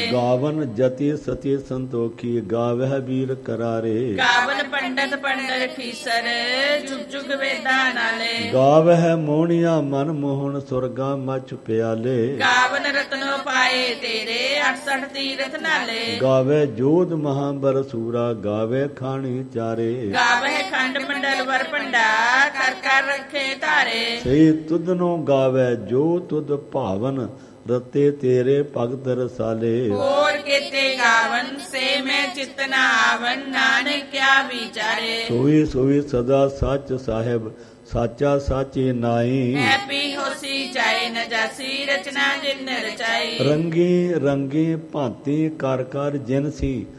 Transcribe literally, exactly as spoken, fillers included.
ਗਾਵਨ ਜਤੀ ਸਤੀ ਸੰਤੋਖੀ ਗਾਵਹਿ ਵੀਰ ਕਰਾਰੇ। ਗਾਵਨ ਪੰਡਤ ਪੰਡਰ ਖੀਸਰ ਜੁਗ ਜੁਗ ਵੇਦਾਂ ਨਾਲੇ। ਗਾਵਹਿ ਮੋਹਣੀਆਂ ਮਨ ਮੋਹਨ ਸੁਰਗਾ ਮਚ ਪਿਆਲੇ। ਗਾਵਨ ਰਤਨੋ ਪਾਏ ਤੇਰੇ ਅਠਸਠ ਤੀਰਥ ਨਾਲੇ। ਗਾਵੇ ਜੋਧ ਮਹਾਬਰ ਸੂਰਾ ਗਾਵੇ ਖਾਣੀ ਚਾਰੇ। ਗਾਵਹਿ ਖੰਡ ਮੰਡਲ ਵਰ ਪੰਡਾ ਕਰ ਕਰ ਰੱਖੇ ਧਾਰੇ। ਸਹੀ ਤੁਧਨੋ ਗਾਵੇ ਜੋ ਤੁਧ ਭਾਵਨ ਰਤੇ ਤੇਰੇ ਭਗਤ ਰਸਾਲੇ। ਹੋਰ ਕੀਤੇ ਗਾਵਨ ਸੇ ਮੈਂ ਚਿਤ ਨ ਆਵਨ ਨਾਨਕ ਕਿਆ ਵਿਚਾਰੇ। ਸੋਈ ਸੋਈ ਸਦਾ ਸੱਚ ਸਾਹਿਬ ਸਾਚਾ ਸਾਚੀ ਨਾਈ। ਮੈਂ ਪੀ ਹੋਸੀ ਚਾਏ ਨ ਜਾਸੀ ਰਚਨਾ ਜਿਨ ਰਚਾਈ। ਰੰਗੀ ਰੰਗੀ ਭਾਂਤੀ ਕਰ ਕਰ ਜਿਨ ਸੀ